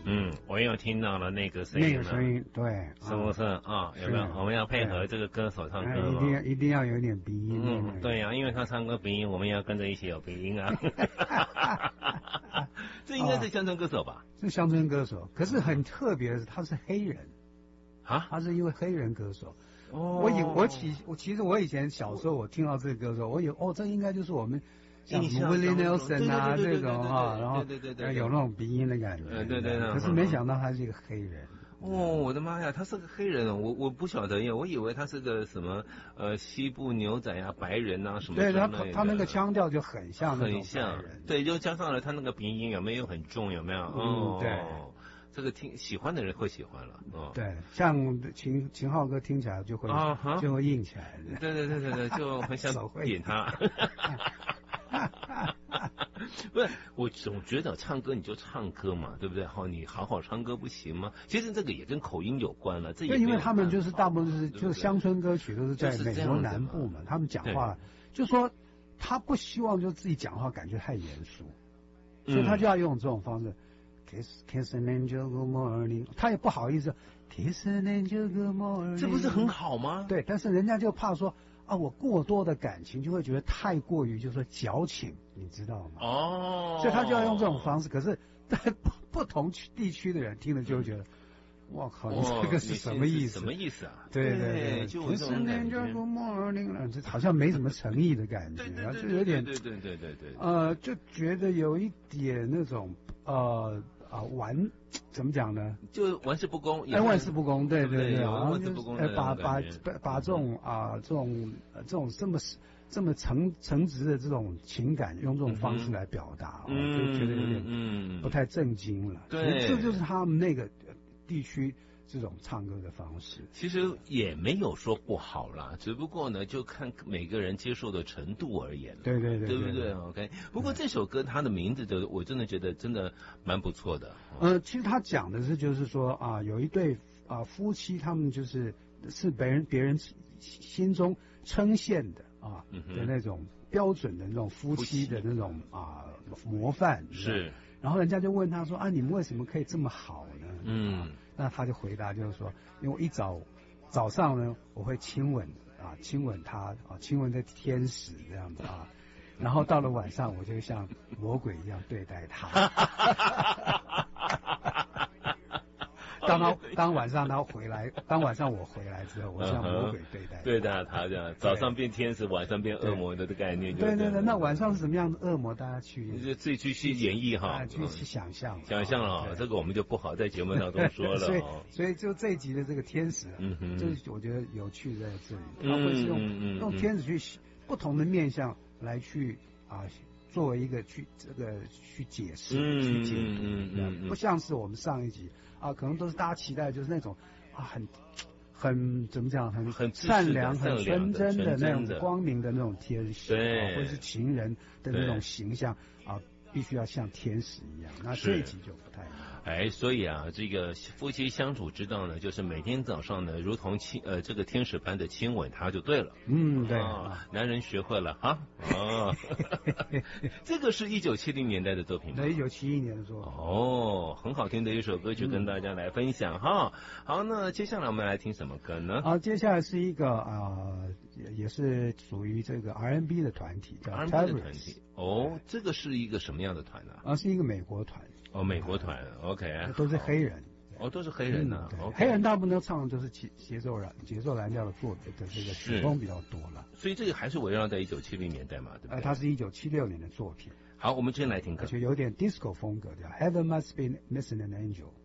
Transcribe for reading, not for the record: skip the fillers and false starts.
我又听到了那个声那音了， 个声音，对， 是不是啊？有没有？我们要配合这个歌手唱歌嘛？ 一定要有点鼻音。 对呀，因为他唱歌鼻音，我们也要跟着一起有鼻音啊。这应该是乡村歌手吧？ 是乡村歌手，可是很特别的是，他是黑人啊， 他是一位黑人歌手。其实我以前小时候我听到这个歌手，这应该就是我们像 Willie Nelson 啊这种啊，然后有那种鼻音的感觉， 对， 可是没想到他是一个黑人。 我的妈呀，他是个黑人，我不晓得耶，我以为他是个什么西部牛仔啊，白人啊什么之类的。 对，他那个腔调就很像那种白人， 对，就加上了他那个鼻音有没有很重，有没有？ 对。 这个喜欢的人会喜欢了， 对，像秦昊歌听起来就会硬起来， 对，就很想点他。不是，我总觉得唱歌你就唱歌嘛，对不对？你好好唱歌不行吗？其实这个也跟口音有关了，这也因为他们就是大部分就是乡村歌曲都是在美国南部嘛，他们讲话就说他不希望就自己讲话感觉太严肃，所以他就要用这种方式。Kiss an angel good morning， 他也不好意思 Kiss an angel good morning， 这不是很好吗？ 对，但是人家就怕说我过多的感情就会觉得太过于就是说矫情，你知道吗？所以他就要用这种方式。可是，在不同地区的人听了就会觉得，我靠，你这个是什么意思？ 什么意思啊？ 对， 就这种感觉。 Good morning， 这好像没什么诚意的感觉，就有点对， 就觉得有一点那种怎么讲呢？ 就玩世不恭， 玩世不恭，对， 玩世不恭的把这种这么诚挚的这种情感，用这种方式来表达，就觉得有点不太正经了。对，这就是他们那个地区这种唱歌的方式。 其实也没有说不好啦，只不过呢，就看每个人接受的程度而言。 对， 对不对 ？OK。不过这首歌它的名字我真的觉得真的蛮不错的。 其实他讲的是就是说有一对夫妻，他们是别人心中称羡的的那种标准的那种夫妻的那种模范。 是。 然后人家就问他说你们为什么可以这么好呢？那他就回答就是说，因为我早上呢，我会亲吻他亲吻的天使这样子然后到了晚上，我就像魔鬼一样对待他。当晚上我回来之后，我像魔鬼对待他这样，早上变天使，晚上变恶魔的概念。 对，那晚上是什么样的恶魔？大家自己去演绎去想象了这个我们就不好在节目当中说了。 所以就这一集的这个天使，就是我觉得有趣在这里，他会是用天使去不同的面向来去作为一个去解释去解读，不像是我们上一集可能都是大家期待就是那种很怎么讲很善良很纯真的那种光明的那种天使或者是情人的那种形象必须要像天使一样。那这一集就不太一样。 所以这个夫妻相处之道呢，就是每天早上呢，如同这个天使般的亲吻他就对了。 对， 男人学会了这个是1970年代的作品吗 ？1971年的作品。 很好听的一首歌曲跟大家来分享好，那接下来我们来听什么歌呢？ 接下来是一个也是属于这个 R&B 的团体，叫 R&B 的团体。这个是一个什么样的团呢？ 是一个美国团。 美国团 ，OK， 都是黑人。 都是黑人呢。 黑人大部分都唱的都是节奏蓝调的这个曲风比较多了。 所以这个还是围绕在1970年代嘛，对不对？ 它是1976年的作品。 好，我们先来听歌， 而且有点 disco 风格的，Heaven Must Be Missing an Angel。